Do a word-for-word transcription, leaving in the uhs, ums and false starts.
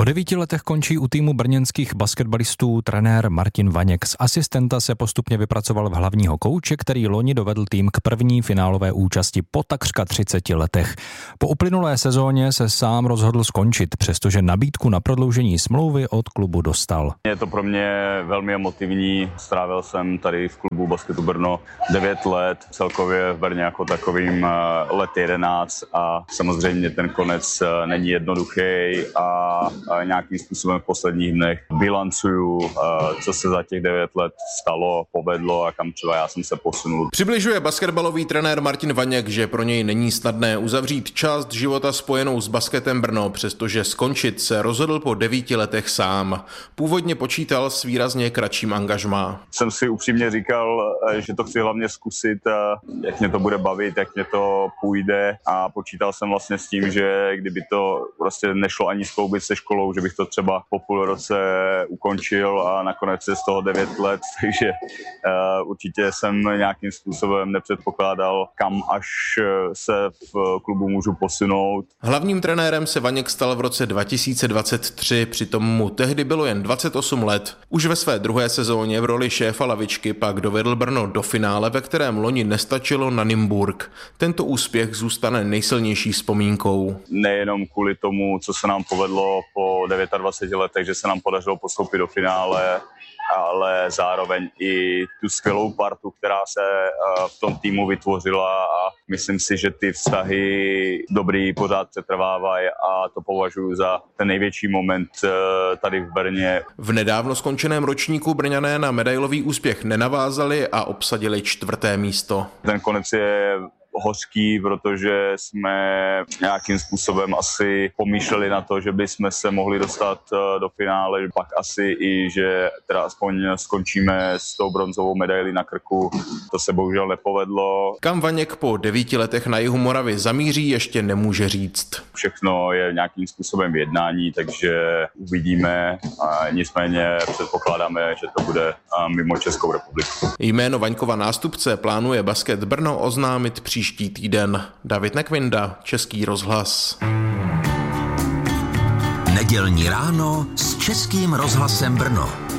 Po devíti letech končí u týmu brněnských basketbalistů trenér Martin Vaněk. Z asistenta se postupně vypracoval v hlavního kouče, který loni dovedl tým k první finálové účasti po takřka třiceti letech. Po uplynulé sezóně se sám rozhodl skončit, přestože nabídku na prodloužení smlouvy od klubu dostal. Je to pro mě velmi emotivní. Strávil jsem tady v klubu Basketu Brno devět let, celkově v Brně jako takovým let jedenáct a samozřejmě ten konec není jednoduchý a A nějakým způsobem v posledních dnech bilancuju, co se za těch devět let stalo, povedlo a kam třeba já jsem se posunul. Přibližuje basketbalový trenér Martin Vaněk, že pro něj není snadné uzavřít část života spojenou s Basketem Brno, přestože skončit se rozhodl po devíti letech sám. Původně počítal s výrazně kratším angažmá. Jsem si upřímně říkal, že to chci hlavně zkusit, jak mě to bude bavit, jak mě to půjde a počítal jsem vlastně s tím, že kdyby to prostě nešlo ani skloubit se školou, že bych to třeba po půl roce ukončil a nakonec je z toho devět let, takže uh, určitě jsem nějakým způsobem nepředpokládal, kam až se v klubu můžu posunout. Hlavním trenérem se Vaněk stal v roce dva tisíce dvacet tři, přitom mu tehdy bylo jen dvacet osm let. Už ve své druhé sezóně v roli šéfa lavičky pak dovedl Brno do finále, ve kterém loni nestačilo na Nymburk. Tento úspěch zůstane nejsilnější vzpomínkou. Nejenom kvůli tomu, co se nám povedlo po dvaceti devíti letech, že se nám podařilo postoupit do finále, ale zároveň i tu skvělou partu, která se v tom týmu vytvořila a myslím si, že ty vztahy dobrý pořád přetrvávají a to považuji za ten největší moment tady v Brně. V nedávno skončeném ročníku Brňané na medailový úspěch nenavázali a obsadili čtvrté místo. Ten konec je hořký, protože jsme nějakým způsobem asi pomýšleli na to, že bychom se mohli dostat do finále, pak asi i, že teda aspoň skončíme s tou bronzovou medailí na krku. To se bohužel nepovedlo. Kam Vaněk po devíti letech na jihu Moravy zamíří, ještě nemůže říct. Všechno je nějakým způsobem v jednání, takže uvidíme. A nicméně předpokládáme, že to bude mimo Českou republiku. Jméno Vaňkova nástupce plánuje Basket Brno oznámit příští Příští týden. David Nekvinda, Český rozhlas. Nedělní ráno s Českým rozhlasem Brno.